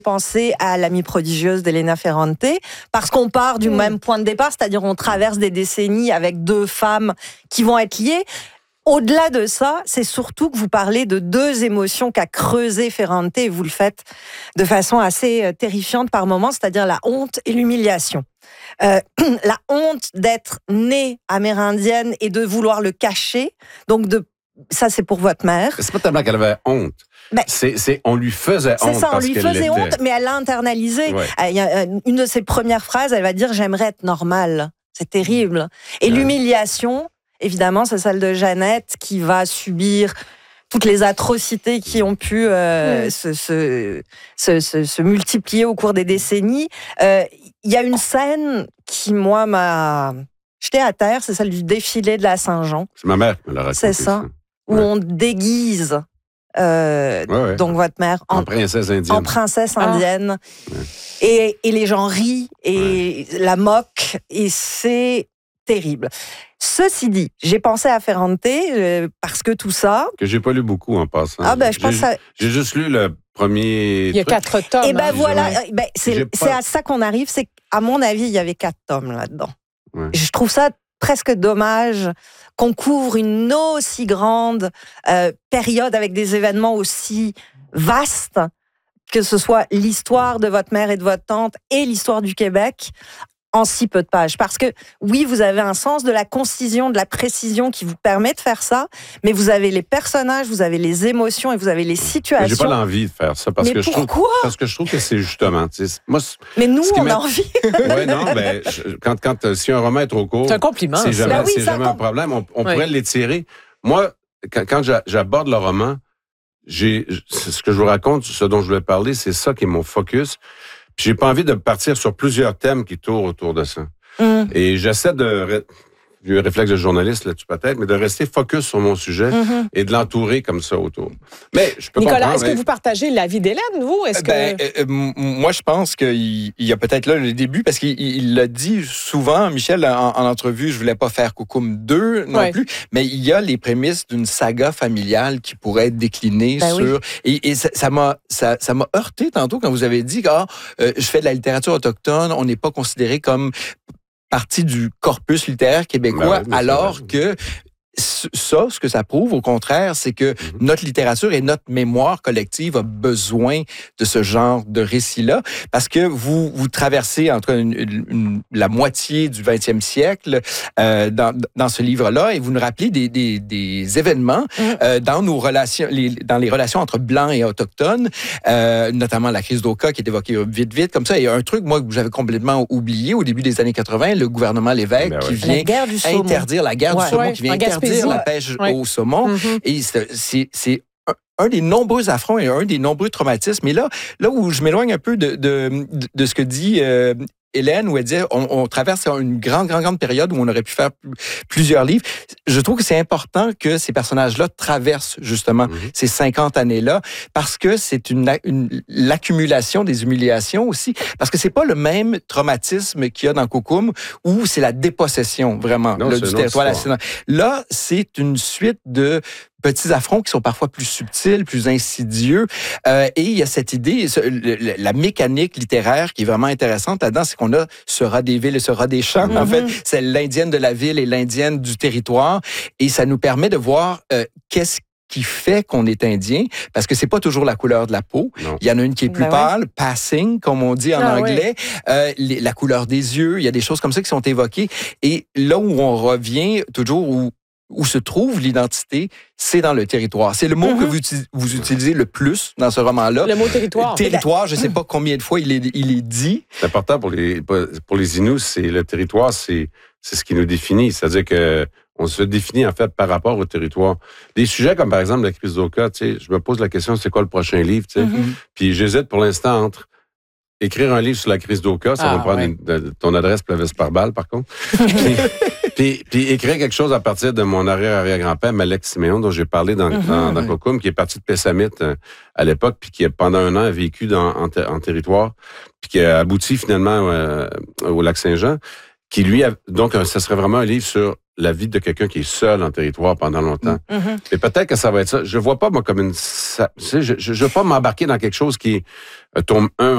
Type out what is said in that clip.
penser à l'amie prodigieuse d'Elena Ferrante, parce qu'on part du même point de départ, c'est-à-dire on traverse des décennies avec deux femmes qui vont être liées. Au-delà de ça, c'est surtout que vous parlez de deux émotions qu'a creusé Ferrante, et vous le faites de façon assez terrifiante par moments, c'est-à-dire la honte et l'humiliation. La honte d'être née amérindienne et de vouloir le cacher, donc ça c'est pour votre mère. C'est pas tellement qu'elle avait honte. Ben, on lui faisait honte. C'est ça, on lui faisait honte, mais elle l'a internalisé. Ouais. Il y a une de ses premières phrases, elle va dire « j'aimerais être normale ». C'est terrible. Et l'humiliation, évidemment, c'est celle de Jeannette qui va subir toutes les atrocités qui ont pu se multiplier au cours des décennies. Il y a une scène qui, moi, m'a jeté à terre, c'est celle du défilé de la Saint-Jean. C'est ma mère qui me l'a raconté. C'est ça. Où on déguise donc votre mère en princesse indienne. En princesse indienne. Et les gens rient et la moquent, et c'est terrible. Ceci dit, j'ai pensé à Ferrante parce que tout ça... Que j'ai pas lu beaucoup en passant. Ah ben, je pense j'ai juste lu le premier... Il y a 4 tomes. Et ben voilà, c'est à ça qu'on arrive, c'est qu'à mon avis, il y avait 4 tomes là-dedans. Ouais. Je trouve ça presque dommage qu'on couvre une aussi grande période avec des événements aussi vastes, que ce soit l'histoire de votre mère et de votre tante et l'histoire du Québec, en si peu de pages. Parce que, oui, vous avez un sens de la concision, de la précision qui vous permet de faire ça, mais vous avez les personnages, vous avez les émotions et vous avez les situations. Mais j'ai pas l'envie de faire ça. Mais pourquoi? Parce que je trouve que c'est justement... Moi, mais nous, on a envie. Oui, non, mais si un roman est trop court... C'est un compliment. C'est jamais, un problème. On pourrait l'étirer. Moi, quand j'aborde le roman, ce que je vous raconte, ce dont je voulais parler, c'est ça qui est mon focus. Puis j'ai pas envie de partir sur plusieurs thèmes qui tournent autour de ça. Et j'essaie j'ai un réflexe de journaliste là-dessus peut-être, mais de rester focus sur mon sujet et de l'entourer comme ça autour. Mais je peux Nicolas, est-ce que vous partagez l'avis d'Hélène, vous? Moi, je pense qu'il y a peut-être là le début, parce qu'il l'a dit souvent, Michel, en entrevue, je voulais pas faire Coucoum 2 non plus, mais il y a les prémices d'une saga familiale qui pourrait être déclinée sur... Oui. Et ça m'a heurté tantôt quand vous avez dit que je fais de la littérature autochtone, on n'est pas considéré comme partie du corpus littéraire québécois, alors que ce que ça prouve, au contraire, c'est que notre littérature et notre mémoire collective a besoin de ce genre de récit-là, parce que vous traversez entre la moitié du 20e siècle dans ce livre-là, et vous nous rappelez des événements dans nos relations, dans les relations entre Blancs et Autochtones, notamment la crise d'Oka qui est évoquée vite, comme ça. Et un truc, moi, que j'avais complètement oublié au début des années 80, le gouvernement Lévesque qui vient interdire la guerre du saumon, qui vient interdire la pêche au saumon. Et c'est un des nombreux affronts et un des nombreux traumatismes. Mais là où je m'éloigne un peu de ce que dit Hélène, où elle dit on traverse une grande période où on aurait pu faire plusieurs livres. Je trouve que c'est important que ces personnages-là traversent justement ces 50 années-là, parce que c'est l'accumulation des humiliations aussi, parce que c'est pas le même traumatisme qu'il y a dans Coucoum, où c'est la dépossession vraiment du territoire. Là, c'est une suite de petits affronts qui sont parfois plus subtils, plus insidieux. Et il y a cette idée, la mécanique littéraire qui est vraiment intéressante là-dedans, c'est qu'on a ce rat des villes et ce rat des champs. En fait, c'est l'indienne de la ville et l'indienne du territoire. Et ça nous permet de voir qu'est-ce qui fait qu'on est indien, parce que c'est pas toujours la couleur de la peau. Non. Il y en a une qui est plus pâle, passing, comme on dit en anglais, la couleur des yeux, il y a des choses comme ça qui sont évoquées. Et là où on revient toujours, où se trouve l'identité, c'est dans le territoire. C'est le mot que vous utilisez le plus dans ce roman-là. Le mot territoire. Territoire, je ne sais pas combien de fois il est dit. C'est important pour les Inuits, c'est le territoire, c'est ce qui nous définit. C'est-à-dire que on se définit en fait par rapport au territoire. Des sujets comme par exemple la crise d'Oka, je me pose la question, c'est quoi le prochain livre? Puis j'hésite pour l'instant entre écrire un livre sur la crise d'Oka, ça va me prendre ton adresse Plavis par balle, par contre. Puis écrire quelque chose à partir de mon arrière-arrière-grand-père, Malek Siméon, dont j'ai parlé dans Coucoum, qui est parti de Pessamit à l'époque, puis qui, pendant un an, a vécu en territoire, puis qui a abouti finalement au Lac-Saint-Jean, qui lui, donc, ça serait vraiment un livre sur la vie de quelqu'un qui est seul en territoire pendant longtemps. Et peut-être que ça va être ça. Je vois pas, moi, comme je veux pas m'embarquer dans quelque chose qui est tome 1